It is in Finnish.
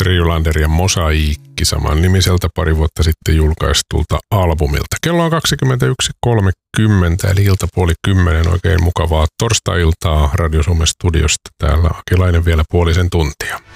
Petri Ylander ja Mosaiikki saman nimiseltä pari vuotta sitten julkaistulta albumilta. Kello on 21.30 eli iltapuoli 10. Oikein mukavaa torstai-iltaa Radio Suomen studiosta. Täällä Akilainen vielä puolisen tuntia.